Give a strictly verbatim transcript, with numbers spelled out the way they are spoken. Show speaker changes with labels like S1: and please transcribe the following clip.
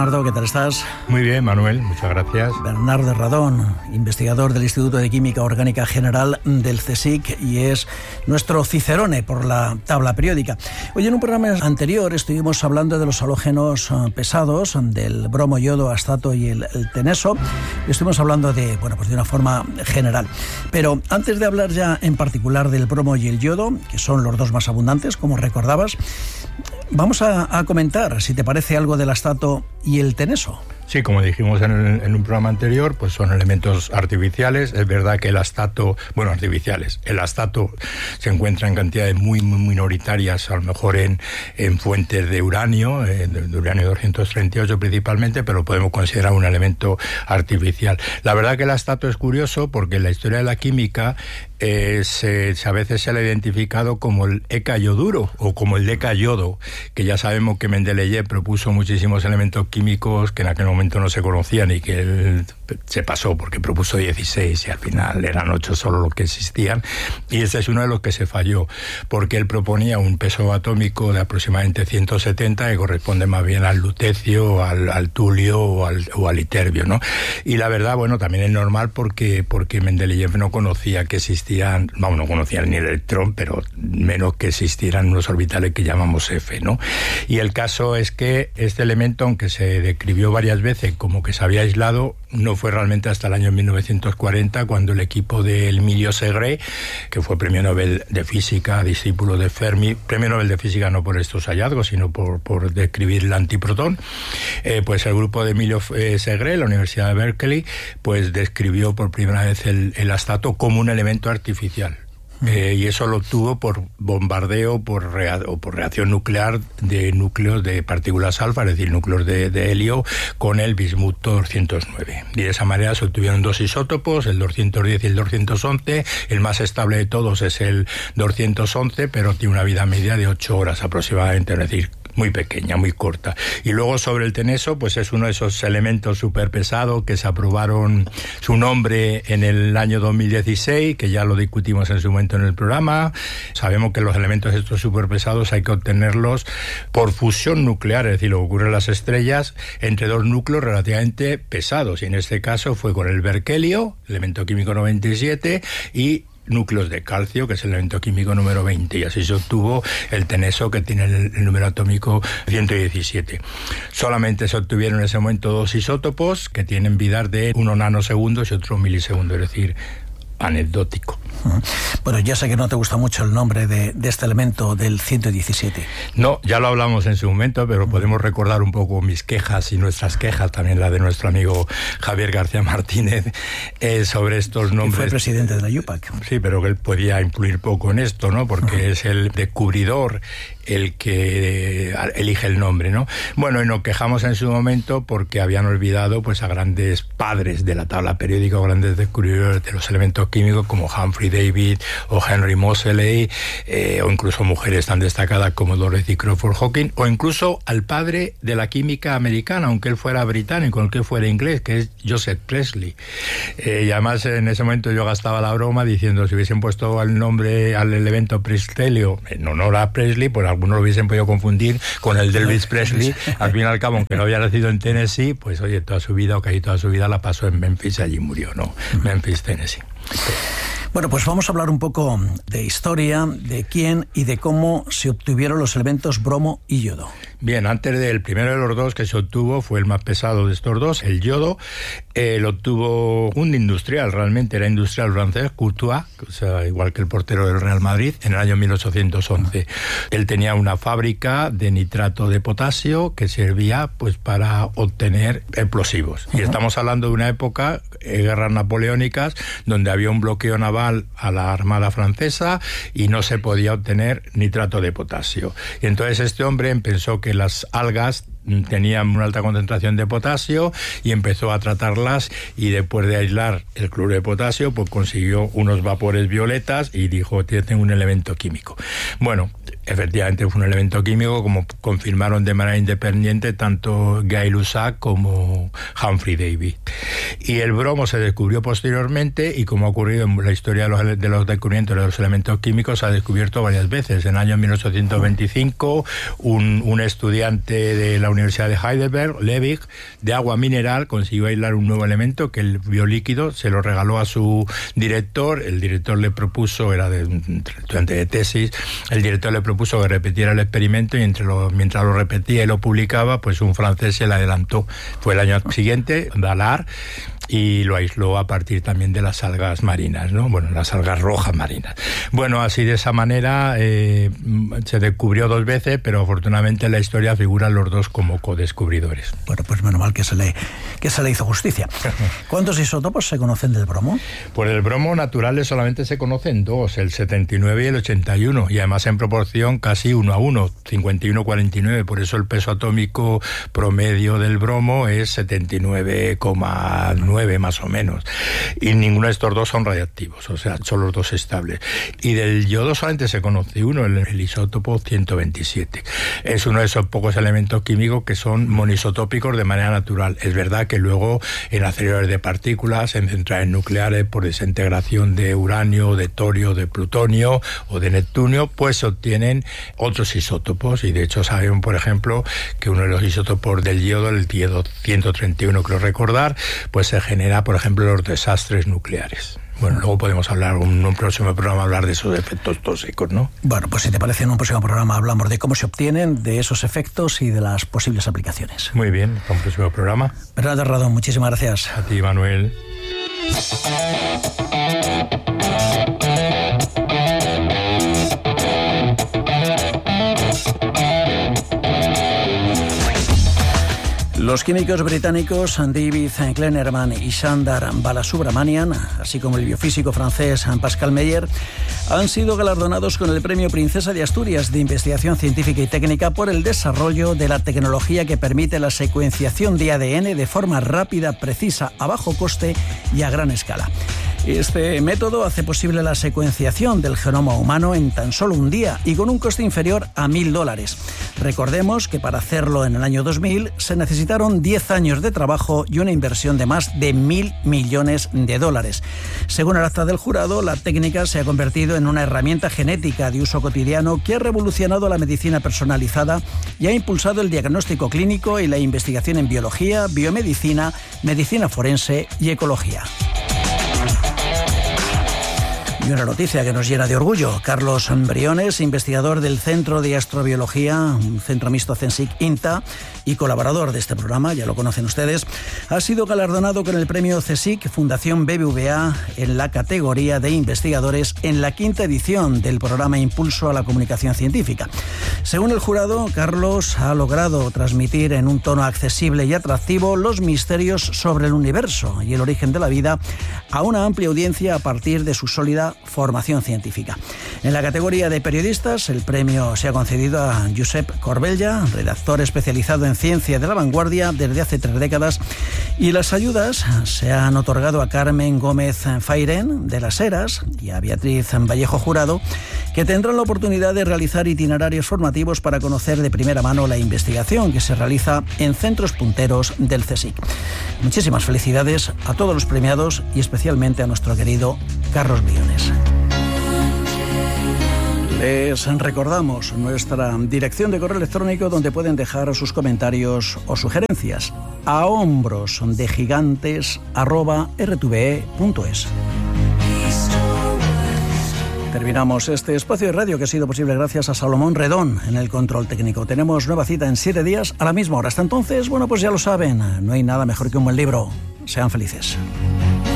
S1: Bernardo, ¿qué tal estás?
S2: Muy bien, Manuel, muchas gracias.
S1: Bernardo Herradón, investigador del Instituto de Química Orgánica General del CSIC y es nuestro cicerone por la tabla periódica. Hoy en un programa anterior estuvimos hablando de los halógenos pesados, del bromo, yodo, astato y el, el teneso. Estuvimos hablando de, bueno, pues de una forma general. Pero antes de hablar ya en particular del bromo y el yodo, que son los dos más abundantes, como recordabas, vamos a, a comentar, si te parece, algo del astato y el teneso.
S2: Sí, como dijimos en, el, en un programa anterior, pues son elementos artificiales. Es verdad que el astato, bueno, artificiales, el astato se encuentra en cantidades muy, muy minoritarias, a lo mejor en, en fuentes de uranio, eh, de uranio doscientos treinta y ocho principalmente, pero lo podemos considerar un elemento artificial. La verdad que el astato es curioso porque en la historia de la química eh, se, a veces se le ha identificado como el eka-yoduro o como el deca-yodo, que ya sabemos que Mendeleev propuso muchísimos elementos químicos que en aquel momento momento no se conocían y que él se pasó porque propuso dieciséis y al final eran ocho solo los que existían, y este es uno de los que se falló porque él proponía un peso atómico de aproximadamente ciento setenta, que corresponde más bien al lutecio, al, al tulio o al, o al iterbio, ¿no? Y la verdad, bueno, también es normal porque, porque Mendeleev no conocía que existían, vamos, no conocía ni el electrón, pero menos que existieran unos orbitales que llamamos F, ¿no? Y el caso es que este elemento, aunque se describió varias veces como que se había aislado, no fue realmente hasta el año mil novecientos cuarenta cuando el equipo de Emilio Segre, que fue premio Nobel de Física, discípulo de Fermi, premio Nobel de Física no por estos hallazgos, sino por, por describir el antiprotón, eh, pues el grupo de Emilio eh, Segre, la Universidad de Berkeley, pues describió por primera vez el, el astato como un elemento artificial. Eh, y eso lo obtuvo por bombardeo por rea- o por reacción nuclear de núcleos de partículas alfa, es decir, núcleos de, de helio, con el bismuto doscientos nueve. Y de esa manera se obtuvieron dos isótopos, el doscientos diez y el doscientos once. El más estable de todos es el doscientos once, pero tiene una vida media de ocho horas aproximadamente, es decir, muy pequeña, muy corta. Y luego sobre el teneso, pues es uno de esos elementos súper pesados que se aprobaron su nombre en el año dos mil dieciséis, que ya lo discutimos en su momento en el programa. Sabemos que los elementos estos súper pesados hay que obtenerlos por fusión nuclear, es decir, lo que ocurre en las estrellas entre dos núcleos relativamente pesados. Y en este caso fue con el berkelio, elemento químico noventa y siete, y núcleos de calcio, que es el elemento químico número veinte, y así se obtuvo el teneso, que tiene el, el número atómico ciento diecisiete. Solamente se obtuvieron en ese momento dos isótopos que tienen vidas de uno nanosegundos y otro milisegundos, es decir, anecdótico.
S1: Bueno, ya sé que no te gusta mucho el nombre de, de este elemento del ciento diecisiete.
S2: No, ya lo hablamos en su momento, pero podemos recordar un poco mis quejas y nuestras quejas, también la de nuestro amigo Javier García Martínez, eh, sobre estos nombres.
S1: Y fue presidente de la I U P A C.
S2: Sí, pero que él podía influir poco en esto, ¿no? Porque uh-huh. es el descubridor el que elige el nombre, ¿no? Bueno, y nos quejamos en su momento porque habían olvidado pues a grandes padres de la tabla periódica, o grandes descubridores de los elementos químicos como Humphrey David o Henry Moseley, eh, o incluso mujeres tan destacadas como Dorothy Crawford Hawking, o incluso al padre de la química americana, aunque él fuera británico, aunque él fuera inglés, que es Joseph Priestley. Eh, y además en ese momento yo gastaba la broma diciendo, si hubiesen puesto el nombre al elemento Priestley en honor a Presley, pues algunos lo hubiesen podido confundir con el de Elvis Presley. Al fin y al cabo, aunque no había nacido en Tennessee, pues oye, toda su vida, o casi toda su vida la pasó en Memphis y allí murió, ¿no? Memphis, Tennessee.
S1: Bueno, pues vamos a hablar un poco de historia, de quién y de cómo se obtuvieron los elementos bromo y yodo.
S2: Bien, antes del primero de los dos que se obtuvo, fue el más pesado de estos dos, el yodo. Eh, lo obtuvo un industrial, realmente era industrial francés, Courtois, o sea, igual que el portero del Real Madrid, en el año mil ochocientos once. Él tenía una fábrica de nitrato de potasio que servía pues para obtener explosivos. Uh-huh. Y estamos hablando de una época, eh, guerras napoleónicas, donde había un bloqueo naval a la Armada francesa y no se podía obtener nitrato de potasio. Y entonces este hombre pensó que las algas tenían una alta concentración de potasio y empezó a tratarlas, y después de aislar el cloruro de potasio pues consiguió unos vapores violetas y dijo, tienen un elemento químico. Bueno, efectivamente fue un elemento químico, como confirmaron de manera independiente tanto Gay-Lussac como Humphrey David. Y el bromo se descubrió posteriormente, y como ha ocurrido en la historia de los, de los descubrimientos de los elementos químicos, se ha descubierto varias veces. En el año mil ochocientos veinticinco un, un estudiante de la Universidad de Heidelberg, Levig, de agua mineral, consiguió aislar un nuevo elemento que el biolíquido se lo regaló a su director. El director le propuso, era de un estudiante de tesis, el director le propuso que repetiera el experimento y entre lo, mientras lo repetía y lo publicaba, pues un francés se le adelantó. Fue el año siguiente, Ballard, y lo aisló a partir también de las algas marinas, ¿no? Bueno, las algas rojas marinas. Bueno, así de esa manera eh, se descubrió dos veces, pero afortunadamente en la historia figuran los dos como codescubridores.
S1: Bueno, pues menos mal que se le, que se le hizo justicia. ¿Cuántos isótopos se conocen del bromo?
S2: Pues el bromo naturales solamente se conocen dos, el setenta y nueve y el ochenta y uno, y además en proporción casi uno a uno, cincuenta y uno a cuarenta y nueve, por eso el peso atómico promedio del bromo es setenta y nueve coma nueve más o menos, y ninguno de estos dos son radiactivos, o sea, son los dos estables. Y del yodo solamente se conoce uno, el, el isótopo ciento veintisiete. Es uno de esos pocos elementos químicos que son monisotópicos de manera natural. Es verdad que luego en aceleradores de partículas, en centrales nucleares por desintegración de uranio, de torio, de plutonio o de neptunio, pues se obtienen otros isótopos, y de hecho sabemos, por ejemplo, que uno de los isótopos del yodo, el yodo ciento treinta y uno, creo recordar, pues se genera, por ejemplo, los desastres nucleares. Bueno, luego podemos hablar en un próximo programa hablar de esos efectos tóxicos, ¿no?
S1: Bueno, pues si te parece, en un próximo programa hablamos de cómo se obtienen, de esos efectos y de las posibles aplicaciones.
S2: Muy bien, para un próximo programa.
S1: Bernardo Radón, muchísimas gracias.
S2: A ti, Manuel.
S1: Los químicos británicos David Kleinerman y Sundar Balasubramanian, así como el biofísico francés Pascal Meyer, han sido galardonados con el Premio Princesa de Asturias de Investigación Científica y Técnica por el desarrollo de la tecnología que permite la secuenciación de A D N de forma rápida, precisa, a bajo coste y a gran escala. Este método hace posible la secuenciación del genoma humano en tan solo un día y con un coste inferior a mil dólares. Recordemos que para hacerlo en el año dos mil se necesitaron diez años de trabajo y una inversión de más de mil millones de dólares. Según el acta del jurado, la técnica se ha convertido en una herramienta genética de uso cotidiano que ha revolucionado la medicina personalizada y ha impulsado el diagnóstico clínico y la investigación en biología, biomedicina, medicina forense y ecología. Y una noticia que nos llena de orgullo. Carlos Briones, investigador del Centro de Astrobiología, un centro mixto CENSIC INTA, y colaborador de este programa, ya lo conocen ustedes, ha sido galardonado con el premio CSIC Fundación B B V A en la categoría de investigadores en la quinta edición del programa Impulso a la Comunicación Científica. Según el jurado, Carlos ha logrado transmitir en un tono accesible y atractivo los misterios sobre el universo y el origen de la vida a una amplia audiencia a partir de su sólida formación científica. En la categoría de periodistas, el premio se ha concedido a Josep Corbella, redactor especializado en ciencia de la vanguardia desde hace tres décadas, y las ayudas se han otorgado a Carmen Gómez Fairén de Las Heras y a Beatriz Vallejo Jurado, que tendrán la oportunidad de realizar itinerarios formativos para conocer de primera mano la investigación que se realiza en centros punteros del CSIC. Muchísimas felicidades a todos los premiados y especialmente a nuestro querido Carlos Briones. Les recordamos nuestra dirección de correo electrónico donde pueden dejar sus comentarios o sugerencias: a hombros de gigantes arroba r t v e punto es. Terminamos este espacio de radio que ha sido posible gracias a Salomón Redón en el control técnico. Tenemos nueva cita en siete días a la misma hora. Hasta entonces, bueno, pues ya lo saben, no hay nada mejor que un buen libro. Sean felices.